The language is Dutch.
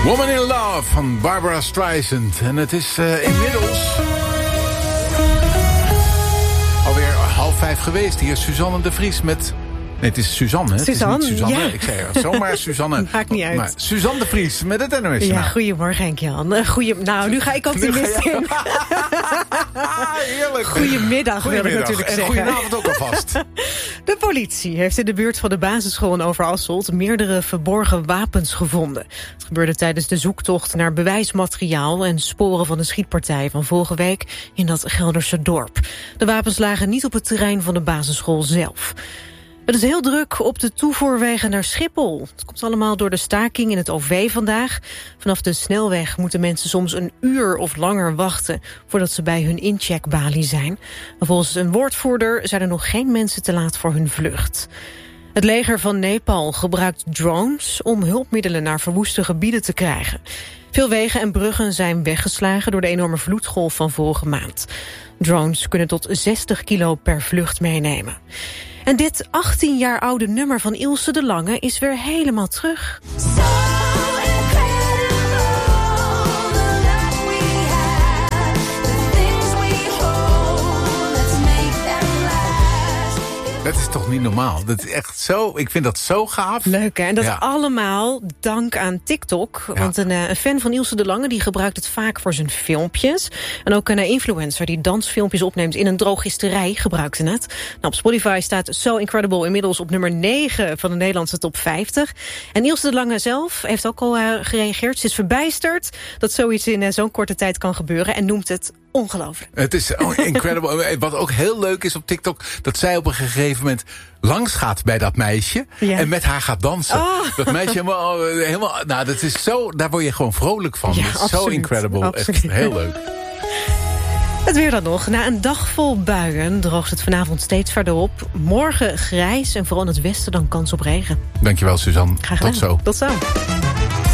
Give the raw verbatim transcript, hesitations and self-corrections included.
Woman in Love van Barbara Streisand. En het is uh, inmiddels alweer half vijf geweest. Hier is Suzanne de Vries met... Nee, het is Suzanne. Het Suzanne, is niet Suzanne. ja. Ik zei zomaar Suzanne. Maakt niet uit. Maar Suzanne de Vries met het N O S. Ja, goedemorgen Henk-Jan. Goeie... Nou, nu ga ik optimist in. Heerlijk. Goedemiddag, wil ik natuurlijk en zeggen. goedenavond ook alvast. De politie heeft in de buurt van de basisschool in Overasselt meerdere verborgen wapens gevonden. Het gebeurde tijdens de zoektocht naar bewijsmateriaal en sporen van de schietpartij van vorige week in dat Gelderse dorp. De wapens lagen niet op het terrein van de basisschool zelf. Het is heel druk op de toevoerwegen naar Schiphol. Het komt allemaal door de staking in het O V vandaag. Vanaf de snelweg moeten mensen soms een uur of langer wachten voordat ze bij hun incheckbalie zijn. En volgens een woordvoerder zijn er nog geen mensen te laat voor hun vlucht. Het leger van Nepal gebruikt drones om hulpmiddelen naar verwoeste gebieden te krijgen. Veel wegen en bruggen zijn weggeslagen door de enorme vloedgolf van vorige maand. Drones kunnen tot zestig kilo per vlucht meenemen. En dit achttien jaar oude nummer van Ilse de Lange is weer helemaal terug. Dat is toch niet normaal? Dat is echt zo, ik vind dat zo gaaf. Leuk, hè? En dat ja. allemaal dank aan TikTok. Ja. Want een, een fan van Ilse de Lange die gebruikt het vaak voor zijn filmpjes. En ook een influencer die dansfilmpjes opneemt in een drogisterij gebruikte het. Nou, op Spotify staat So Incredible inmiddels op nummer negen van de Nederlandse top vijftig. En Ilse de Lange zelf heeft ook al uh, gereageerd. Ze is verbijsterd dat zoiets in uh, zo'n korte tijd kan gebeuren en noemt het ongelooflijk. Het is incredible. Wat ook heel leuk is op TikTok, dat zij op een gegeven moment langs gaat bij dat meisje ja. en met haar gaat dansen. Oh. Dat meisje helemaal, helemaal, nou, dat is zo, daar word je gewoon vrolijk van. Ja, dat is zo incredible. Absoluut. Echt heel leuk. Het weer dan nog. Na een dag vol buien droogt het vanavond steeds verder op. Morgen grijs en vooral in het westen dan kans op regen. Dankjewel, Suzanne. Graag gedaan. Tot zo. Tot zo.